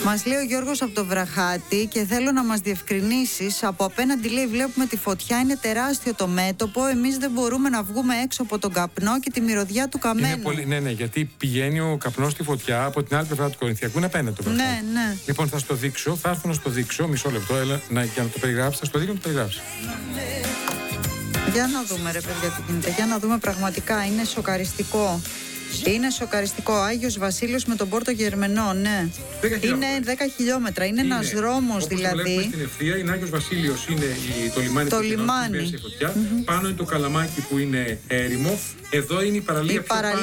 Μας λέει ο Γιώργος από το Βραχάτι και θέλω να μας διευκρινίσεις. Από απέναντι λέει βλέπουμε τη φωτιά, είναι τεράστιο το μέτωπο. Εμείς δεν μπορούμε να βγούμε έξω από τον καπνό και τη μυρωδιά του καμένου. Είναι πολύ, ναι, γιατί πηγαίνει ο καπνός στη φωτιά από την άλλη πλευρά του Κορινθιακού, είναι απέναντι το Βραχάτι. Ναι. Λοιπόν, θα στο δείξω, θα έρθω να στο δείξω. Μισό λεπτό, έλα, για να το περιγράψει. Θα στο δείξω να το περιγράψει. Για να δούμε, ρε παιδιά, τι γίνεται. Για να δούμε, πραγματικά είναι σοκαριστικό. Είναι σοκαριστικό. Άγιος Βασίλειος με τον Πόρτο Γερμενό, ναι. Είναι 10 χιλιόμετρα. Είναι ένας δρόμος δηλαδή. Στην ευθεία είναι Άγιος Βασίλειος, είναι το λιμάνι που λιμάνι. Πάνω είναι το Καλαμάκι που είναι έρημο. Εδώ είναι η παραλία πιο πάνω.